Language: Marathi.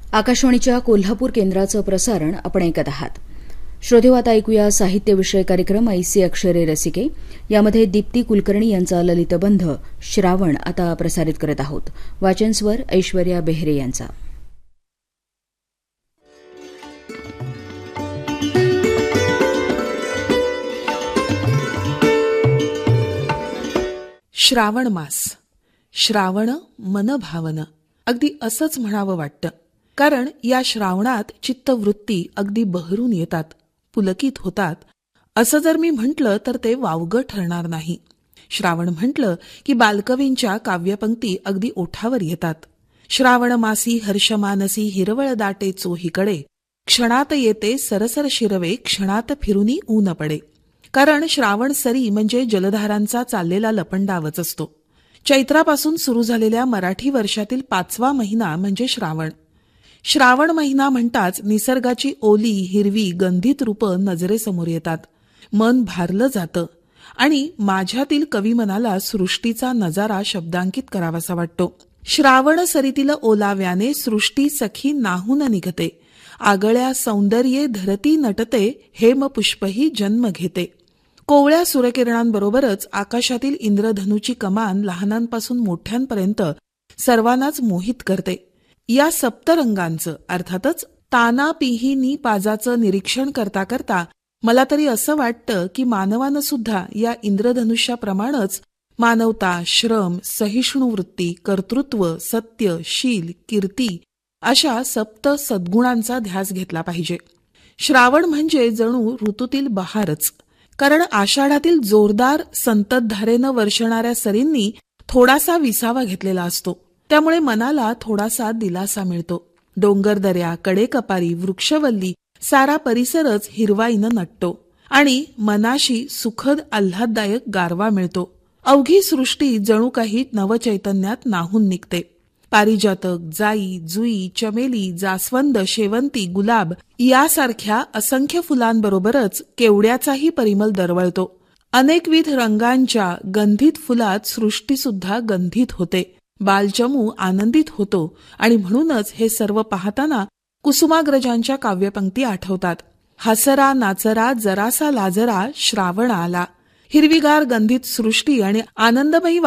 आकाशवाणीच्या कोल्हापूर केंद्राचं प्रसारण आपण ऐकत आहात. श्रोतेहो, आता ऐकूया साहित्य विषय कार्यक्रम ऐसी अक्षरे रसिके. यामध्ये दीप्ती कुलकर्णी यांचा ललितबंध श्रावण आता प्रसारित करत आहोत. वाचन स्वर ऐश्वर्या बेहरे यांचा. श्रावण मास. श्रावण मन भावन, अगदी असंच म्हणावं वाटतं. कारण या श्रावणात चित्तवृत्ती अगदी बहरून येतात, पुलकित होतात. असं जर मी म्हटलं तर ते वावगं ठरणार नाही. श्रावण म्हटलं की बालकवींच्या काव्यपंक्ती अगदी ओठावर येतात. श्रावण मासी हर्षमानसी हिरवळ दाटे चोहीकडे, क्षणात येते सरसर शिरवे क्षणात फिरुनी ऊन पडे. कारण श्रावण सरी म्हणजे जलधारांचा चाललेला लपंडावच असतो. चैत्रापासून सुरू झालेल्या मराठी वर्षातील 5वा महिना म्हणजे श्रावण. श्रावण महिना म्हणताच निसर्गाची ओली हिरवी गंधित रूपं नजरेसमोर येतात. मन भारलं जातं आणि माझ्यातील कविमनाला सृष्टीचा नजारा शब्दांकित करावासा वाटतो. श्रावण सरीतील ओलाव्याने सृष्टी सखी नाहून निघते, आगळ्या सौंदर्ये धरती नटते, हेमपुष्पही जन्म घेते. कोवळ्या सूर्यकिरणांबरोबरच आकाशातील इंद्रधनुची कमान लहानांपासून मोठ्यांपर्यंत सर्वांनाच मोहित करते. या सप्तरंगांचं अर्थातच ताना पिही पाजाचं निरीक्षण करता करता मला तरी असं वाटतं की मानवानं सुद्धा या इंद्रधनुष्याप्रमाणेच मानवता, श्रम, सहिष्णुवृत्ती, कर्तृत्व, सत्य, शील, कीर्ती अशा सप्त सद्गुणांचा ध्यास घेतला पाहिजे. श्रावण म्हणजे जणू ऋतूतील बहारच. कारण आषाढातील जोरदार संततधारेनं वर्षणाऱ्या सरींनी थोडासा विसावा घेतलेला असतो. त्यामुळे मनाला थोडासा दिलासा मिळतो. डोंगरदऱ्या, कडेकपारी, वृक्षवल्ली सारा परिसरच हिरवाईनं नटतो आणि मनाशी सुखद आल्हाददायक गारवा मिळतो. अवघी सृष्टी जणू काही नवचैतन्यात नाहून निघते. पारिजातक, जाई, जुई, चमेली, जास्वंद, शेवंती, गुलाब यासारख्या असंख्य फुलांबरोबरच केवड्याचाही परिमल दरवळतो. अनेकविध रंगांच्या गंधित फुलात सृष्टीसुद्धा गंधित होते. बालचमू आनंदित होतो आणि म्हणूनच हे सर्व पाहताना कुसुमाग्रजांच्या काव्यपंक्ती आठवतात. हसरा नाचरा जरासा लाजरा श्रावण आला. हिरवीगार गंधित सृष्टी आणि आनंदमयी